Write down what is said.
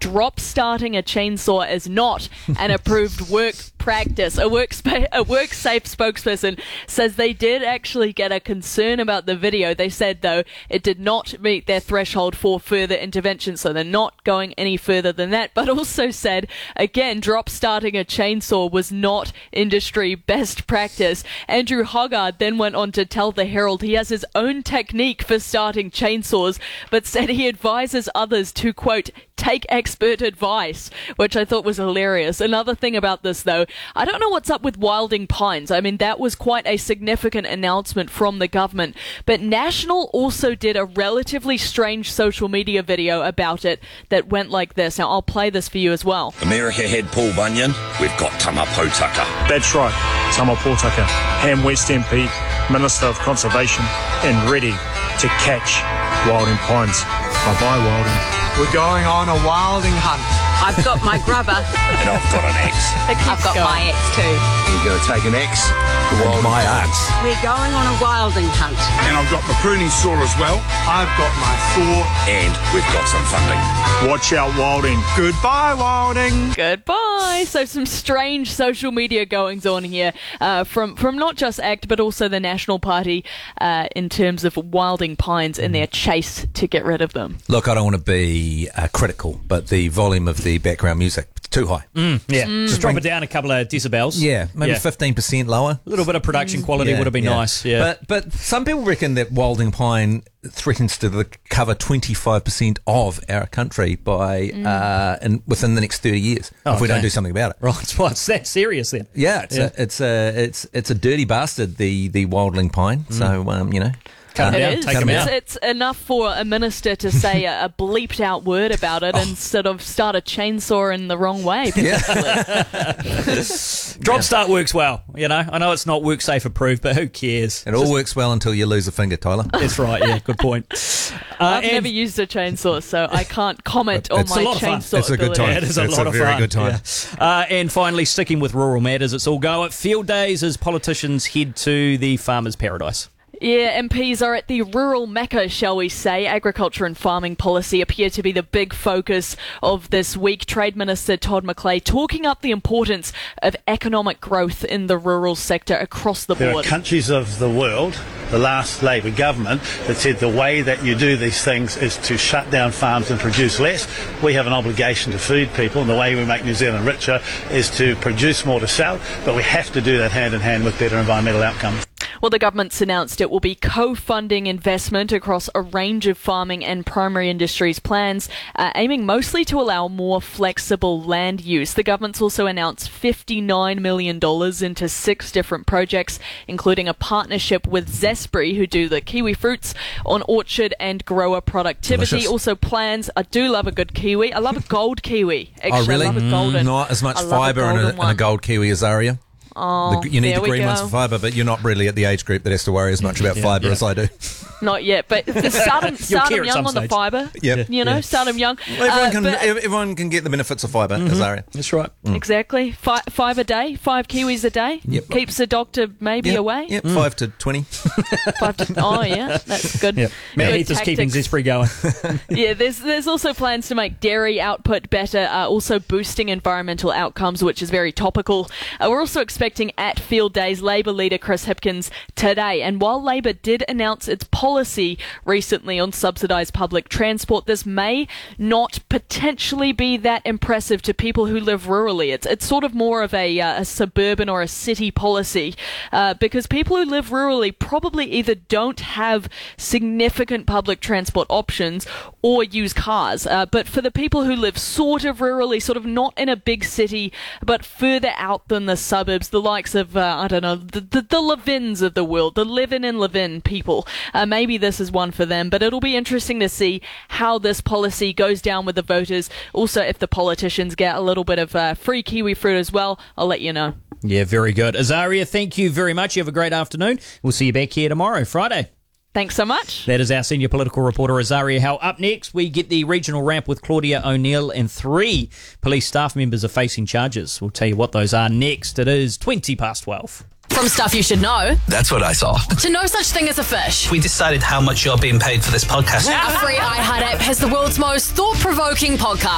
drop starting a chainsaw is not an approved work practice. A WorkSafe spokesperson says they did actually get a concern about the video. They said, though, it did not meet their threshold for further intervention, so they're not going any further than that, but also said, again, drop starting a chainsaw was not industry best practice. Andrew Hoggard then went on to tell the Herald he has his own technique for starting chainsaws, but said he advises others to, quote, take expert advice, which I thought was hilarious. Another thing about this, though, I don't know what's up with Wilding Pines. I mean, that was quite a significant announcement from the government, but National also did a relatively strange social media video about it that went like this. Now, I'll play this for you as well. America had Paul Bunyan, we've got Tama Potaka. That's right, Tama Potaka, Ham West MP, Minister of Conservation, and ready to catch Wilding Pines. Bye-bye, Wilding. We're going on a wilding hunt. I've got my grubber. And I've got an axe. I've got my axe too. We're going to take an axe to Wilding my Pines. axe. We're going on a wilding hunt. And I've got my pruning saw as well. I've got my saw. And we've got some funding. Watch out, Wilding. Goodbye, Wilding. Goodbye. So some strange social media goings on here from not just ACT but also the National Party in terms of Wilding Pines in their chase to get rid of them. Look, I don't want to be critical, but the volume of the background music too high. Just drop it down a couple of decibels. Yeah, maybe 15% lower. A little bit of production quality would have been nice. Yeah, but some people reckon that Wilding Pine threatens to cover 25% of our country by within the next 30 years if we don't do something about it. Right, well, it's that serious then. Yeah, it's a dirty bastard, the Wilding Pine. So Cut him down, take him out. It's enough for a minister to say a bleeped out word about it and sort of start a chainsaw in the wrong way. Drop start works well. I know it's not WorkSafe approved, but who cares? It all works well until you lose a finger, Tyler. That's right. Yeah, good point. I've never used a chainsaw, so I can't comment on my chainsaw. It's a good time. It is a lot of very fun. good time. Yeah. And finally, sticking with rural matters, it's all go at field days as politicians head to the farmers' paradise. Yeah, MPs are at the rural mecca, shall we say. Agriculture and farming policy appear to be the big focus of this week. Trade Minister Todd McClay talking up the importance of economic growth in the rural sector across the board. There are countries of the world, the last Labour government, that said the way that you do these things is to shut down farms and produce less. We have an obligation to feed people, and the way we make New Zealand richer is to produce more to sell, but we have to do that hand in hand with better environmental outcomes. Well, the government's announced it will be co-funding investment across a range of farming and primary industries plans, aiming mostly to allow more flexible land use. The government's also announced $59 million into 6 different projects, including a partnership with Zespri, who do the kiwi fruits, on orchard and grower productivity. Delicious. Also plans, I do love a good kiwi. I love a gold kiwi. Actually, Oh, really? I love a golden. Not as much fibre in a gold kiwi as Azaria. Oh, you need there the green we ones go. for fibre, but you're not really at the age group that has to worry as much about fibre as I do. Not yet, but start them young on the fibre. Yep. Start them young. Everyone can get the benefits of fibre, Azaria. That's right. Exactly. 5 a day, 5 kiwis a day. Yep. Keeps the doctor maybe away. Yep, 5 to 20. 5 to, oh, yeah, that's good. Yep. Matt Heath is keeping Zespri going. Yeah, there's also plans to make dairy output better, also boosting environmental outcomes, which is very topical. We're also expecting at Field Days Labour leader Chris Hipkins today. And while Labour did announce its policy recently on subsidised public transport, this may not potentially be that impressive to people who live rurally. It's sort of more of a suburban or a city policy because people who live rurally probably either don't have significant public transport options or use cars. But for the people who live sort of rurally, sort of not in a big city, but further out than the suburbs, the likes of, the Levins of the world, the Levin and Levin people, maybe this is one for them. But it'll be interesting to see how this policy goes down with the voters. Also, if the politicians get a little bit of free kiwi fruit as well, I'll let you know. Yeah, very good. Azaria, thank you very much. You have a great afternoon. We'll see you back here tomorrow, Friday. Thanks so much. That is our senior political reporter, Azaria Howe. Up next, we get the regional ramp with Claudia O'Neill, and 3 police staff members are facing charges. We'll tell you what those are next. It is 12:20. From stuff you should know That's what I saw. to no such thing as a fish. We decided how much you're being paid for this podcast. Our free iHeart app has the world's most thought-provoking podcast.